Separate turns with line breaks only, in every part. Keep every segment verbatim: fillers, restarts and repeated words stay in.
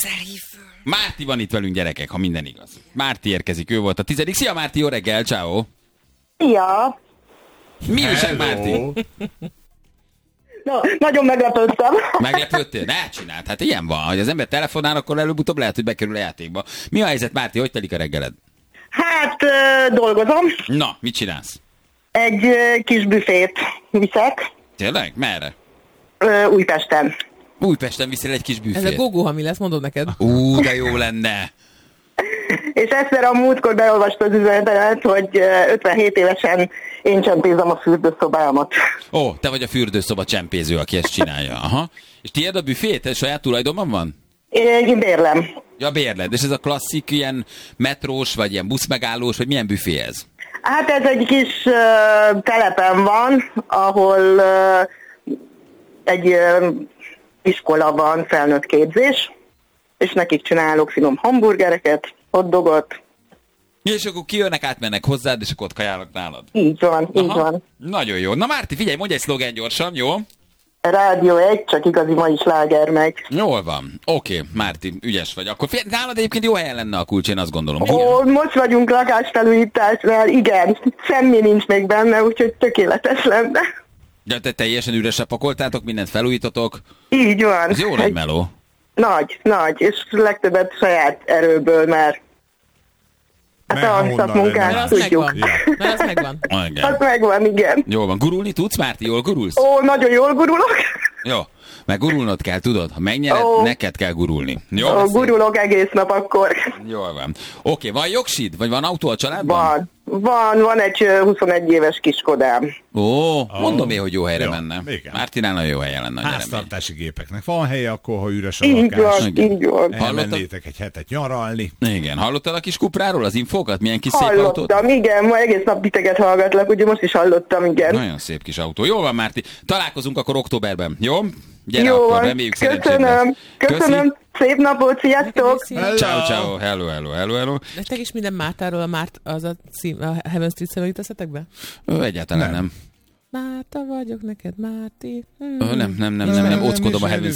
Kétszer hív föl.
Márti van itt velünk, gyerekek, ha minden igaz. Márti érkezik, ő volt a tizedik. Szia Márti, jó reggel, ciao.
Szia!
Mi újság, Márti?
Na, nagyon meglepődtem.
Meglepődtél? Ne csináld, hát ilyen van. Ha az ember telefonál, akkor előbb-utóbb lehet, hogy bekerül a játékba. Mi a helyzet, Márti, hogy telik a reggeled?
Hát, dolgozom.
Na, mit csinálsz?
Egy kis büfét viszek.
Tényleg? Merre?
Újpesten.
Újpesten viszel egy kis büfét.
Ez a gogó, ha mi lesz, mondod neked.
Ú, de jó lenne.
És egyszer a múltkor beolvasta az üzenetemet, hogy ötvenhét évesen én csempézem a fürdőszobámat.
Ó, te vagy a fürdőszoba csempéző, aki ezt csinálja. Aha. És tiéd a büfét? Ez saját tulajdonban van?
Én bérlem.
Ja, bérled. És ez a klasszik ilyen metrós, vagy ilyen buszmegállós, vagy milyen büfé ez?
Hát ez egy kis uh, telepen van, ahol uh, egy uh, iskola van, felnőtt képzés, és nekik csinálok finom hamburgereket, hotdogot.
És akkor kijönnek, átmennek hozzád, és akkor ott kajálnak nálad.
Így van,
Aha.
így van.
Nagyon jó. Na Márti, figyelj, mondj egy szlogán gyorsan, jó?
Rádió egy, csak igazi mai sláger megy.
Jól van. Oké, okay, Márti, ügyes vagy. Akkor figyelj, nálad egyébként jó helyen lenne a kulcs, én azt gondolom.
Ó, most vagyunk lakásfelújításnál, igen. Semmi nincs még benne, úgyhogy tökéletes lenne.
De te teljesen üresre pakoltátok, mindent felújítotok.
Így van.
Ez jó nagy meló.
Nagy, nagy, és legtöbbet saját erőből, mert hát a szakmunkát tudjuk.
Mert az megvan.
Az megvan, igen.
Jól van. Gurulni tudsz, Márti? Jól gurulsz?
Ó, nagyon jól gurulok.
Jó. Meg gurulnod kell, tudod? Ha megnyered,
Ó.
neked kell gurulni. Jó?
Ó, gurulok egész nap akkor.
Jól van. Oké, van jogsid? Vagy van autó a családban?
Van. Van, van egy huszonegy éves kiskodám.
Ó, mondom én, hogy jó helyre
Jó,
menne.
igen.
Mártinál nagyon jó helyen lenne.
Háztartási gépeknek van helye, akkor ha üres a
Így
lakás.
van, így van.
Elmennétek egy hetet nyaralni.
Igen, hallottál a kis Cupráról az infókat? Milyen kis szép autót?
Hallottam, igen, ma egész nap titeket hallgatlak, ugye most is hallottam, igen.
Nagyon szép kis autó. Jó van, Márti. Találkozunk akkor októberben, jó? Gyere
Jó
akkor,
van,
reméljük szerencséd
köszönöm,
lesz.
köszönöm, szép napot, sziasztok!
Ciao, ciao, hello, hello, hello, hello.
Nektek is minden Mártáról a Márt, az a, cím, a Heaven Street-szel jutaszatok be?
Ö, egyáltalán nem. nem.
Márta vagyok neked, Márti. Hmm.
Ö, nem, nem, nem, nem, nem, ockodom a Heaven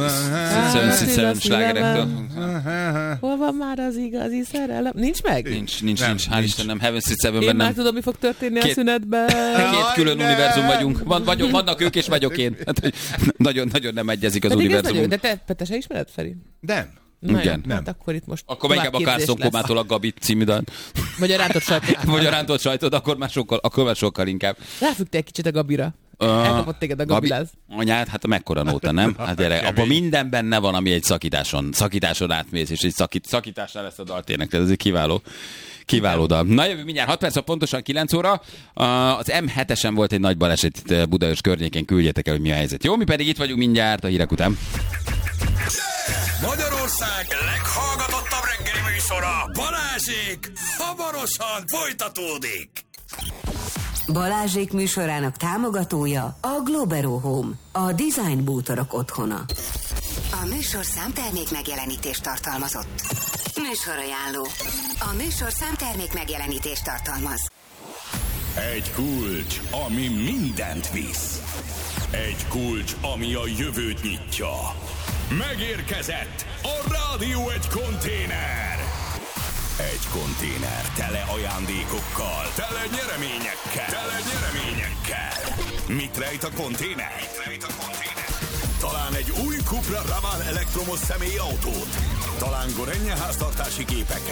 Street slágerektől.
Hol van már az igazi szerelem? Nincs meg?
Nincs, nincs,
Nem,
nincs, hál'
nincs.
Istennem, Heaven Street sevenben
Én már
nem.
tudom, mi fog történni
Két-
a szünetben.
Két külön
Jaj,
univerzum
ne!
vagyunk. Van, vagyok, vannak ők és vagyok én. Hát, hogy nagyon, nagyon nem egyezik az
Pedig ez
univerzumunk.
nagyon, de te, te, te se ismered, Feri?
Nem.
Na
Igen.
jó, hát akkor itt most
Akkor melyik a
továbbképzés
Carson
lesz.
Komától a Gabi című dal?
Vagy a rántott sajtot.
Vagy a rántott sajtod, akkor már sokkal, akkor már sokkal inkább.
Ráfügtél kicsit a Gabira.
Uh,
Elkapott téged a Gabiláz.
Anyád, hát a mekkora nóta, nem? Hát gyere, abban minden benne van, ami egy szakításon, szakításon átmész, és egy szakít, szakításnál lesz a dal tényleg, ez egy kiváló. Kiváló dal. Na jövő mindjárt hat perc, pontosan kilenc óra. Az em hetesen volt egy nagy baleset itt Budaörs környékén, küldjetek el, hogy mi a helyzet. Jó, mi pedig itt vagyunk mindjárt a hírek után.
Magyarország leghallgatottabb reggeli műsora, Balázsék, hamarosan folytatódik.
Balázsék műsorának támogatója a Globero Home, a design bútorok otthona.
A műsorszám termék megjelenítést tartalmazott. Műsorajánló. A műsorszám termék megjelenítést tartalmaz.
Egy kulcs, ami mindent visz. Egy kulcs, ami a jövőt nyitja. Megérkezett a Rádió egy konténer. Egy konténer tele ajándékokkal, tele nyereményekkel, tele nyereményekkel. Mit rejt a konténer? Mit rejt a konténer? Talán egy új Cupra Ravan elektromos személyautót. Talán Gorenje háztartási gépeket.